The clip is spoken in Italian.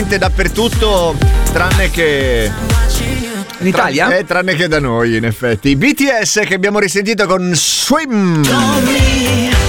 dappertutto, tranne che in Italia? Tranne che da noi, in effetti. BTS che abbiamo risentito con Swim.